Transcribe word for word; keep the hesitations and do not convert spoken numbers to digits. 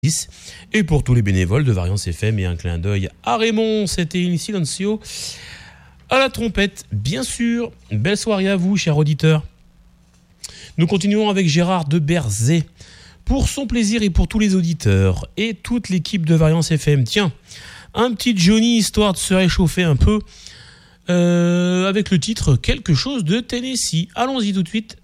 Et pour tous les bénévoles de Variance F M et un clin d'œil à Raymond, c'était Il Silencio à la trompette, bien sûr. Belle soirée à vous, chers auditeurs. Nous continuons avec Gérard de Berzé. Pour son plaisir et pour tous les auditeurs et toute l'équipe de Variance F M. Tiens, un petit Johnny histoire de se réchauffer un peu euh, avec le titre Quelque chose de Tennessee. Allons-y tout de suite.